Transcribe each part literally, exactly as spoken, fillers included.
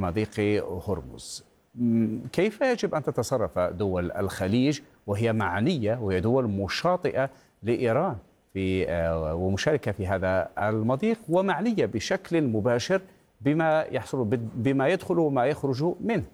بمضيق هرمز. كيف يجب أن تتصرف دول الخليج وهي معنية وهي دول مشاطئة لإيران في ومشاركة في هذا المضيق ومعنية بشكل مباشر بما يحصل بما يدخل وما يخرج منه؟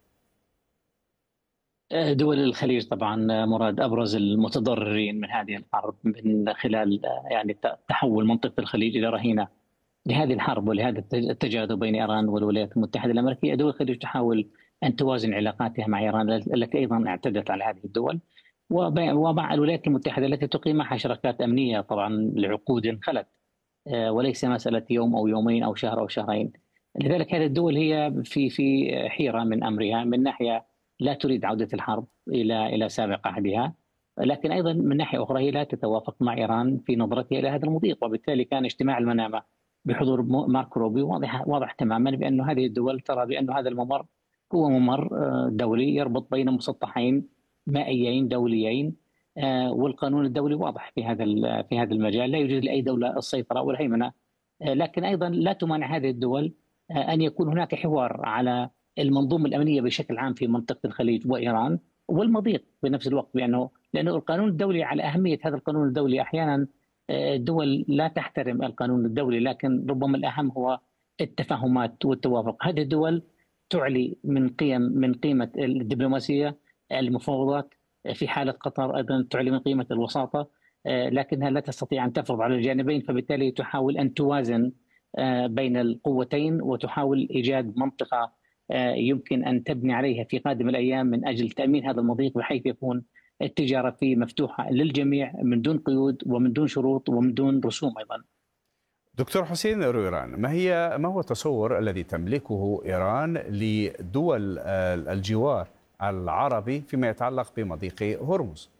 دول الخليج طبعا مراد ابرز المتضررين من هذه الحرب من خلال يعني تحول منطقه الخليج الى رهينه لهذه الحرب ولهذا التجاذب بين ايران والولايات المتحده الامريكيه. دول الخليج تحاول ان توازن علاقاتها مع ايران التي ايضا اعتدت على هذه الدول، ومع الولايات المتحده التي تقيم معها شراكات امنيه طبعا لعقود خلت، وليس مساله يوم او يومين او شهر او شهرين. لذلك هذه الدول هي في في حيره من امرها، من ناحيه لا تريد عوده الحرب الى الى سابق عهدها، لكن ايضا من ناحيه اخرى هي لا تتوافق مع ايران في نظرتها الى هذا المضيق، وبالتالي كان اجتماع المنامه بحضور ماركو روبيو واضح واضح تماما بأن هذه الدول ترى بأن هذا الممر هو ممر دولي يربط بين مسطحين مائيين دوليين، والقانون الدولي واضح في هذا في هذا المجال، لا يوجد لأي دولة السيطرة والهيمنة. لكن أيضا لا تمانع هذه الدول أن يكون هناك حوار على المنظومة الأمنية بشكل عام في منطقة الخليج وإيران والمضيق بنفس الوقت، بأنه لأنه القانون الدولي على أهمية هذا القانون الدولي. أحيانا الدول لا تحترم القانون الدولي، لكن ربما الأهم هو التفاهمات والتوافق. هذه الدول تعلي من قيم من قيمة الدبلوماسية، المفاوضات، في حالة قطر أيضا تعلي من قيمة الوساطة، لكنها لا تستطيع أن تفرض على الجانبين، فبالتالي تحاول أن توازن بين القوتين وتحاول إيجاد منطقة يمكن أن تبني عليها في قادم الأيام من أجل تأمين هذا المضيق، بحيث يكون التجارة فيه مفتوحة للجميع من دون قيود ومن دون شروط ومن دون رسوم أيضا. دكتور حسين رويران، ما هي ما هو التصور الذي تملكه إيران لدول الجوار العربي فيما يتعلق بمضيق هرمز؟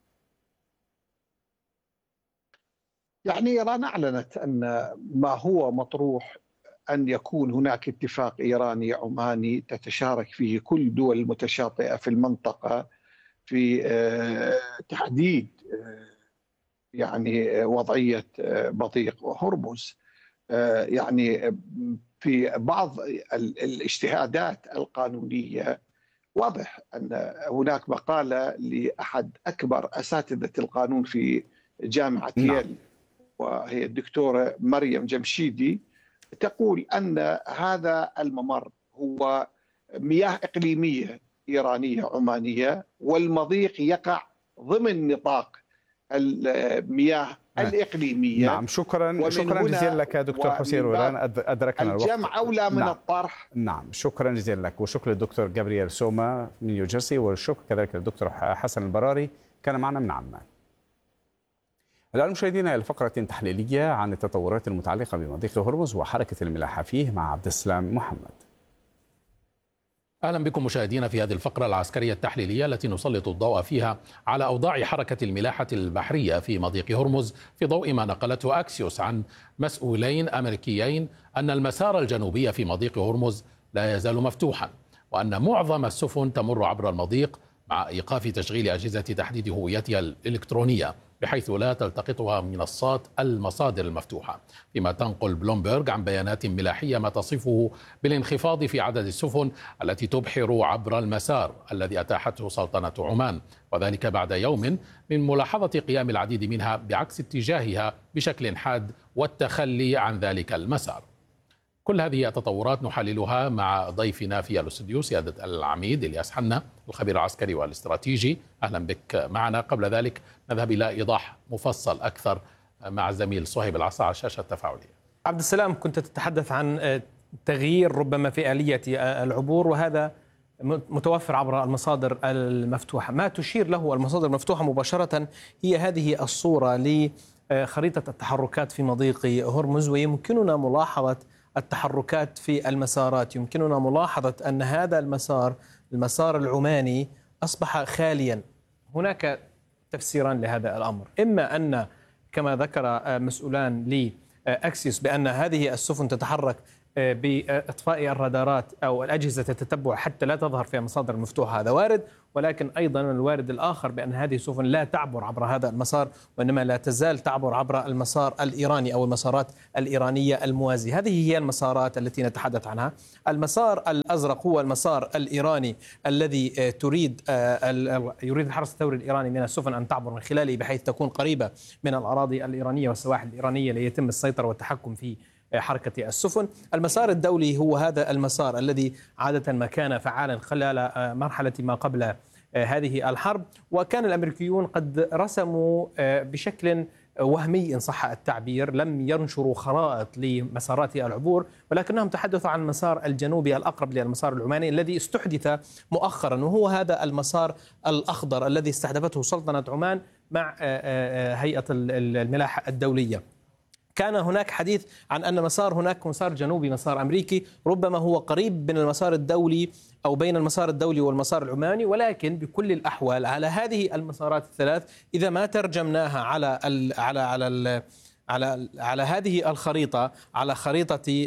يعني إيران أعلنت أن ما هو مطروح أن يكون هناك اتفاق إيراني عماني تتشارك فيه كل الدول المتشاطئة في المنطقة في تحديد يعني وضعية مضيق هرمز. يعني في بعض الاجتهادات القانونية واضح أن هناك مقالة لأحد أكبر أساتذة القانون في جامعة ييل وهي الدكتورة مريم جمشيدي، تقول أن هذا الممر هو مياه إقليمية إيرانية عمانية، والمضيق يقع ضمن نطاق المياه الإقليمية. نعم، شكرا شكرا جزيلا لك دكتور حسين رويران، أدركنا الوقت. الجمع أولى من نعم. الطرح. نعم، شكرا جزيلا لك، وشكرا للدكتور جابرييل سوما من نيوجيرسي، والشكر كذلك للدكتور حسن البراري كان معنا من عمان. الآن مشاهدينا الفقرة تحليلية عن التطورات المتعلقة بمضيق هرمز وحركة الملاحة فيه مع عبد السلام محمد. أهلا بكم مشاهدينا في هذه الفقرة العسكرية التحليلية التي نسلط الضوء فيها على أوضاع حركة الملاحة البحرية في مضيق هرمز في ضوء ما نقلته أكسيوس عن مسؤولين أمريكيين أن المسار الجنوبي في مضيق هرمز لا يزال مفتوحا، وأن معظم السفن تمر عبر المضيق مع إيقاف تشغيل أجهزة تحديد هويتها الإلكترونية بحيث لا تلتقطها منصات المصادر المفتوحة، فيما تنقل بلومبرغ عن بيانات ملاحية ما تصفه بالانخفاض في عدد السفن التي تبحر عبر المسار الذي أتاحته سلطنة عمان، وذلك بعد يوم من ملاحظة قيام العديد منها بعكس اتجاهها بشكل حاد والتخلي عن ذلك المسار. كل هذه التطورات نحللها مع ضيفنا في الاستوديو سيادة العميد إلياس حنا الخبير العسكري والاستراتيجي. أهلا بك معنا. قبل ذلك نذهب إلى إيضاح مفصل أكثر مع الزميل صهيب العصا على الشاشة التفاعلية. عبد السلام، كنت تتحدث عن تغيير ربما في آلية العبور، وهذا متوفر عبر المصادر المفتوحة. ما تشير له المصادر المفتوحة مباشرة هي هذه الصورة لخريطة التحركات في مضيق هرمز، ويمكننا ملاحظة التحركات في المسارات. يمكننا ملاحظة أن هذا المسار المسار العماني أصبح خاليا. هناك تفسيران لهذا الأمر، إما أن كما ذكر مسؤولان لأكسيوس بأن هذه السفن تتحرك بإطفاء الرادارات أو الأجهزة التتبع حتى لا تظهر في المصادر المفتوحة، هذا وارد، ولكن أيضا الوارد الآخر بأن هذه السفن لا تعبر عبر هذا المسار، وإنما لا تزال تعبر عبر المسار الإيراني أو المسارات الإيرانية الموازية. هذه هي المسارات التي نتحدث عنها. المسار الأزرق هو المسار الإيراني الذي تريد يريد الحرس الثوري الإيراني من السفن أن تعبر من خلاله، بحيث تكون قريبة من الأراضي الإيرانية والسواحل الإيرانية ليتم السيطرة والتحكم في حركة السفن. المسار الدولي هو هذا المسار الذي عادة ما كان فعالا خلال مرحلة ما قبل هذه الحرب، وكان الأمريكيون قد رسموا بشكل وهمي إن صح التعبير، لم ينشروا خرائط لمسارات العبور، ولكنهم تحدثوا عن المسار الجنوبي الأقرب للمسار العماني الذي استحدث مؤخرا، وهو هذا المسار الأخضر الذي استهدفته سلطنة عمان مع هيئة الملاحة الدولية. كان هناك حديث عن أن مسار هناك مسار جنوبي، مسار أمريكي، ربما هو قريب من المسار الدولي أو بين المسار الدولي والمسار العماني، ولكن بكل الأحوال على هذه المسارات الثلاث إذا ما ترجمناها على ال على على ال على على هذه الخريطة، على خريطة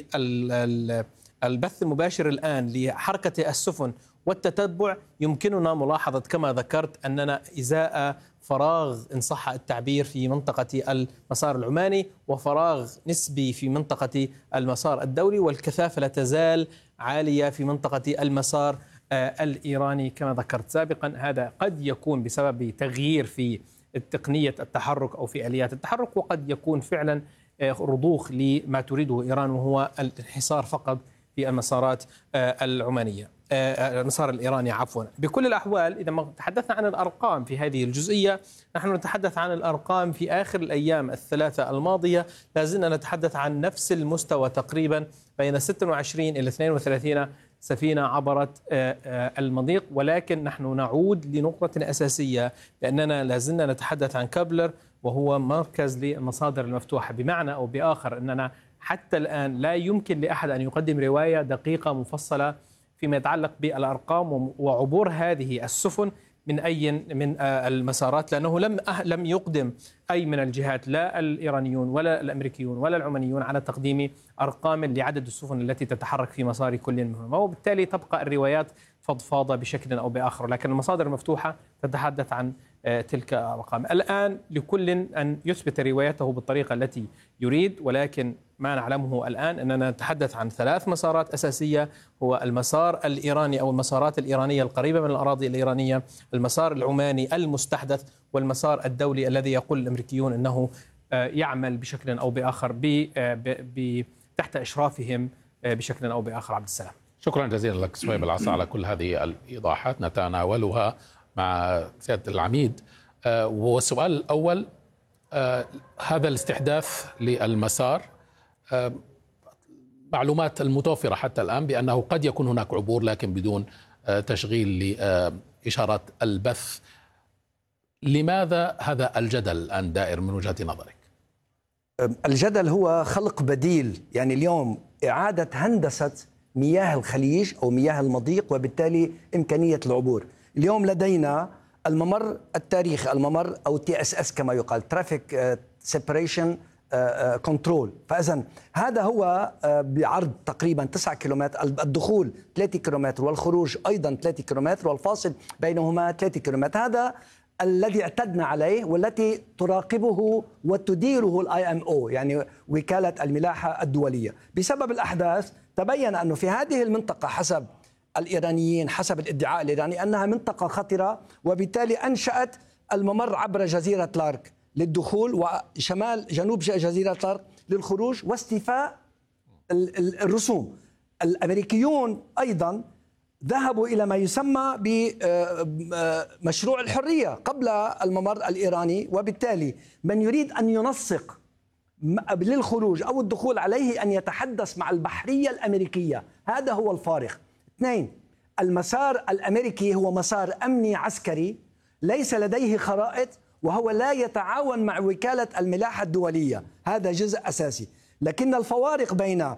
البث المباشر الآن لحركة السفن والتتبع، يمكننا ملاحظة كما ذكرت أننا إزاء فراغ إن صح التعبير في منطقة المسار العماني وفراغ نسبي في منطقة المسار الدولي، والكثافة لا تزال عالية في منطقة المسار الإيراني كما ذكرت سابقا. هذا قد يكون بسبب تغيير في تقنية التحرك أو في آليات التحرك، وقد يكون فعلا رضوخ لما تريده إيران وهو الانحصار فقط في المسارات العمانية، المسار الإيراني عفوا. بكل الأحوال إذا ما تحدثنا عن الأرقام في هذه الجزئية، نحن نتحدث عن الأرقام في آخر الأيام الثلاثة الماضية، لازلنا نتحدث عن نفس المستوى تقريبا بين ستة وعشرين إلى اثنين وثلاثين سفينة عبرت المضيق، ولكن نحن نعود لنقطة أساسية، لأننا لازلنا نتحدث عن كابلر وهو مركز للمصادر المفتوحة، بمعنى أو بآخر أننا حتى الآن لا يمكن لأحد أن يقدم رواية دقيقة مفصلة فيما يتعلق بالأرقام وعبور هذه السفن من أي من المسارات، لأنه لم لم يقدم أي من الجهات، لا الإيرانيون ولا الأمريكيون ولا العمانيون، على تقديم أرقام لعدد السفن التي تتحرك في مسار كل منهما، وبالتالي تبقى الروايات فضفاضة بشكل أو بآخر، لكن المصادر المفتوحة تتحدث عن تلك الأرقام. الآن لكل أن يثبت روايته بالطريقة التي يريد، ولكن ما نعلمه الآن أننا نتحدث عن ثلاث مسارات أساسية، هو المسار الإيراني أو المسارات الإيرانية القريبة من الأراضي الإيرانية، المسار العماني المستحدث، والمسار الدولي الذي يقول الأمريكيون أنه يعمل بشكل أو بآخر تحت إشرافهم بشكل أو بآخر. عبد السلام، شكرا جزيلا لك سويب العصا على كل هذه الإيضاحات نتناولها مع سيادة العميد. والسؤال الأول، هذا الاستحداث للمسار، معلومات المتوفرة حتى الآن بأنه قد يكون هناك عبور لكن بدون تشغيل لإشارات البث. لماذا هذا الجدل الآن دائر من وجهة نظرك؟ الجدل هو خلق بديل، يعني اليوم إعادة هندسة مياه الخليج أو مياه المضيق وبالتالي إمكانية العبور. اليوم لدينا الممر التاريخي، الممر أو تي اس اس كما يقال، ترافيك سيبريشن كنترول، فإذن هذا هو بعرض تقريبا تسعة كيلومتر، الدخول ثلاثة كيلومتر والخروج أيضا ثلاثة كيلومتر والفاصل بينهما ثلاثة كيلومتر. هذا الذي اعتدنا عليه والتي تراقبه وتديره الاي ام او، يعني وكالة الملاحة الدولية. بسبب الأحداث تبين أنه في هذه المنطقة حسب الإيرانيين، حسب الادعاء الإيراني، أنها منطقة خطرة، وبالتالي أنشأت الممر عبر جزيرة لارك للدخول وشمال جنوب جزيرة لارك للخروج واستيفاء الرسوم. الأمريكيون أيضا ذهبوا إلى ما يسمى بمشروع الحرية قبل الممر الإيراني، وبالتالي من يريد أن ينسق للخروج أو الدخول عليه أن يتحدث مع البحرية الأمريكية. هذا هو الفارق. اثنين، المسار الأمريكي هو مسار أمني عسكري ليس لديه خرائط، وهو لا يتعاون مع وكالة الملاحة الدولية، هذا جزء أساسي. لكن الفوارق بين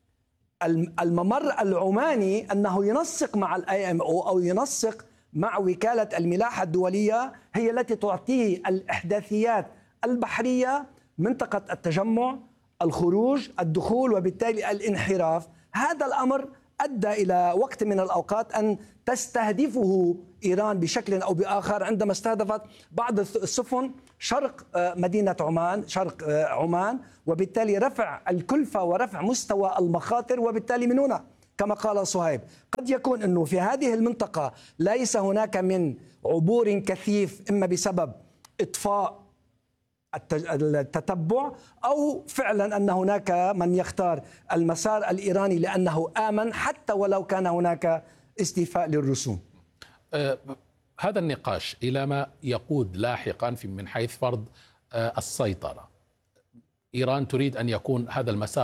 الممر العماني أنه ينسق مع الاي ام او أو ينسق مع وكالة الملاحة الدولية هي التي تعطيه الإحداثيات البحرية، منطقة التجمع، الخروج، الدخول، وبالتالي الانحراف. هذا الأمر أدى إلى وقت من الأوقات أن تستهدفه إيران بشكل أو بآخر عندما استهدفت بعض السفن شرق مدينة عمان شرق عمان، وبالتالي رفع الكلفة ورفع مستوى المخاطر. وبالتالي من هنا كما قال صهيب قد يكون أنه في هذه المنطقة ليس هناك من عبور كثيف، إما بسبب إطفاء التتبع أو فعلا أن هناك من يختار المسار الإيراني لأنه آمن حتى ولو كان هناك استيفاء للرسوم. آه هذا النقاش إلى ما يقود لاحقا في من حيث فرض آه السيطرة. إيران تريد أن يكون هذا المسار